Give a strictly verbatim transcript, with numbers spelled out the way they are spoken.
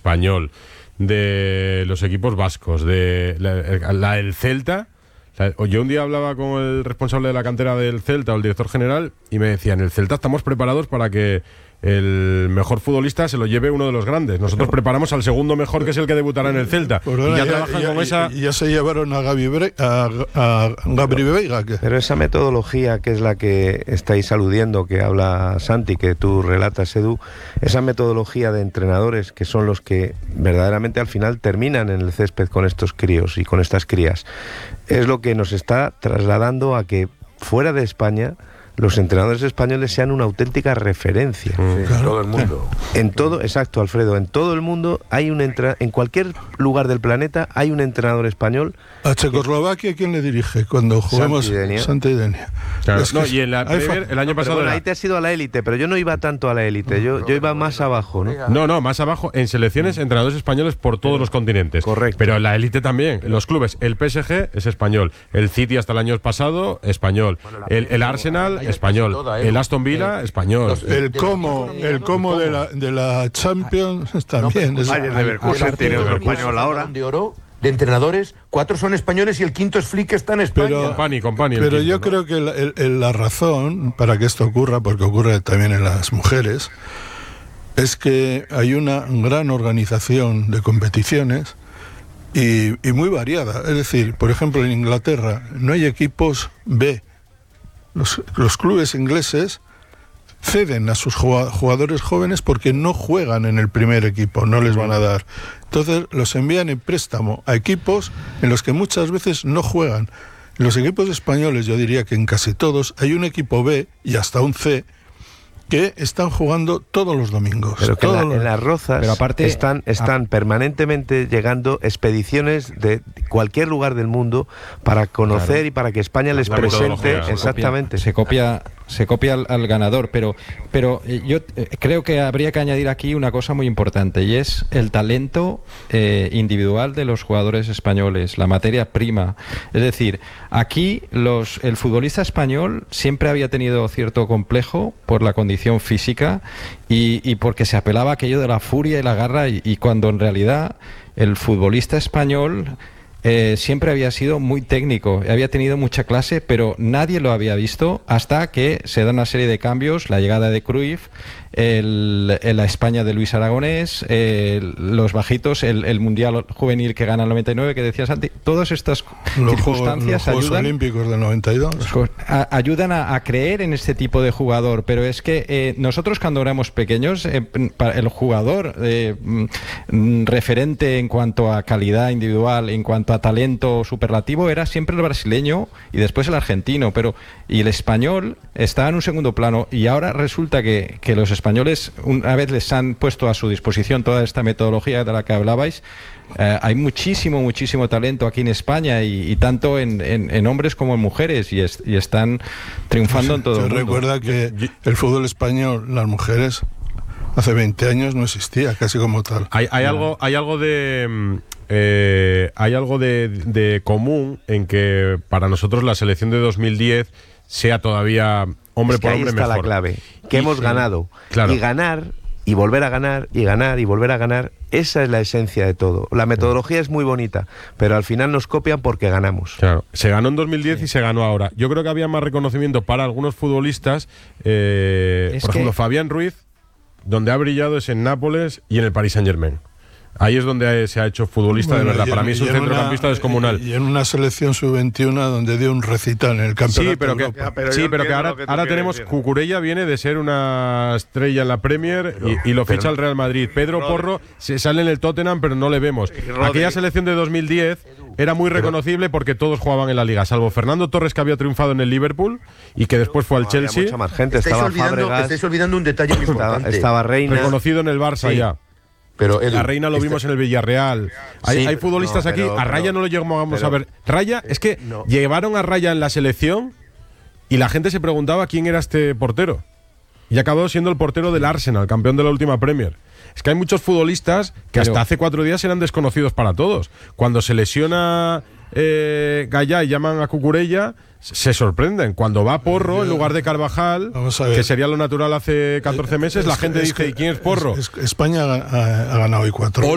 Español, de los equipos vascos, de la, la del Celta. Yo un día hablaba con el responsable de la cantera del Celta o el director general y me decía, en el Celta estamos preparados para que el mejor futbolista se lo lleve uno de los grandes. Nosotros preparamos al segundo mejor, que es el que debutará en el Celta. Perdona, y ya, ya trabajan ya, con esa... ya se llevaron a Gabi Bre a, a Gabri Veiga. Que... Pero esa metodología que es la que estáis aludiendo, que habla Santi, que tú relatas, Edu, esa metodología de entrenadores que son los que verdaderamente al final terminan en el césped con estos críos y con estas crías, es lo que nos está trasladando a que fuera de España los entrenadores españoles sean una auténtica referencia. Sí, claro. En todo el mundo. En todo, exacto, Alfredo, en todo el mundo hay un entra, en cualquier lugar del planeta hay un entrenador español. A Checoslovaquia, ¿quién le dirige cuando jugamos? Santi Denia. Claro. Es que no, y en la Premier, el año no, pasado bueno, era... ahí te has ido a la élite, pero yo no iba tanto a la élite, yo, yo iba más abajo, ¿no? No, no, más abajo, en selecciones, entrenadores españoles por todos los continentes. Correcto. Pero en la élite también, los clubes, el P S G es español, el City hasta el año pasado, español, el, el Arsenal, español, el Aston Villa, español. El Como, el Como de la, de la Champions también. Es Bayern Leverkusen tiene otro español ahora. De oro de entrenadores, cuatro son españoles y el quinto es Flick, que está en España. Pero, company, company, pero quinto, yo ¿no? creo que la, el, la razón para que esto ocurra, porque ocurre también en las mujeres, es que hay una gran organización de competiciones y, y muy variada. Es decir, por ejemplo, en Inglaterra no hay equipos B. Los, los clubes ingleses ceden a sus jugadores jóvenes porque no juegan en el primer equipo, no les van a dar. Entonces los envían en préstamo a equipos en los que muchas veces no juegan. En los equipos españoles, yo diría que en casi todos, hay un equipo B y hasta un C que están jugando todos los domingos. Pero que todos en, la, los... en las Rozas Pero aparte, están, están a... permanentemente llegando expediciones de cualquier lugar del mundo para conocer claro. y para que España les La presente metodología. exactamente. Se copia, se copia al, al ganador, pero, pero eh, yo eh, creo que habría que añadir aquí una cosa muy importante y es el talento eh, individual de los jugadores españoles, la materia prima. Es decir, aquí los, el futbolista español siempre había tenido cierto complejo por la condición física y, y porque se apelaba a aquello de la furia y la garra y, y cuando en realidad el futbolista español eh, siempre había sido muy técnico, había tenido mucha clase, pero nadie lo había visto hasta que se da una serie de cambios, la llegada de Cruyff, el, el, la España de Luis Aragonés, el, los bajitos, el, el Mundial Juvenil que gana el noventa y nueve, que decías antes, todas estas los circunstancias juegos, los ayudan, Juegos Olímpicos del noventa y dos. A, ayudan a, a creer en este tipo de jugador, pero es que eh, nosotros cuando éramos pequeños, eh, el jugador eh, mm, referente en cuanto a calidad individual, en cuanto a talento superlativo, era siempre el brasileño y después el argentino, pero y el español estaba en un segundo plano y ahora resulta que, que los españoles, una vez les han puesto a su disposición toda esta metodología de la que hablabais, eh, hay muchísimo, muchísimo talento aquí en España y, y tanto en, en, en hombres como en mujeres y, es, y están triunfando en todo el mundo. Recuerda que el fútbol español, las mujeres, hace veinte años no existía casi como tal. Hay, hay, algo, hay algo de... Eh, hay algo de, de común en que para nosotros la selección de dos mil diez sea todavía hombre es que por ahí hombre está mejor. La clave, que y, hemos ganado. Claro. Y ganar, y volver a ganar, y ganar, y volver a ganar, esa es la esencia de todo. La metodología es muy bonita, pero al final nos copian porque ganamos. Claro. Se ganó en dos mil diez sí. y se ganó ahora. Yo creo que había más reconocimiento para algunos futbolistas. Eh, por ejemplo, que... Fabián Ruiz, donde ha brillado es en Nápoles y en el Paris Saint-Germain. Ahí es donde se ha hecho futbolista bueno, de verdad. Para mí es un centrocampista una, descomunal. Y en una selección sub veintiuno donde dio un recital en el campeonato. Sí, pero que, ya, pero sí, pero que ahora, que ahora tenemos... Decir. Cucurella viene de ser una estrella en la Premier pero, y, y lo ficha pero, el Real Madrid. Pedro Rodri. Porro se sale en el Tottenham, pero no le vemos. Aquella selección de dos mil diez era muy reconocible porque todos jugaban en la Liga, salvo Fernando Torres, que había triunfado en el Liverpool y que después fue al Chelsea. Mucha más gente. Estáis, estaba olvidando, Fábregas, estáis olvidando un detalle muy importante. Estaba Reina. Reconocido en el Barça sí. ya. Pero Edu, la Reina lo vimos este... en el Villarreal. Hay, sí, hay futbolistas no, pero, aquí. A Raya pero, no lo llegamos pero, a ver. Raya, es que no. llevaron a Raya en la selección y la gente se preguntaba quién era este portero. Y acabó siendo el portero del Arsenal, campeón de la última Premier. Es que hay muchos futbolistas que pero, hasta hace cuatro días eran desconocidos para todos. Cuando se lesiona eh, Gallá y llaman a Cucurella, se sorprenden. Cuando va Porro en lugar de Carvajal, que sería lo natural hace catorce meses, la gente dice, ¿y quién es Porro? Es, es, España ha, ha ganado hoy cuatro.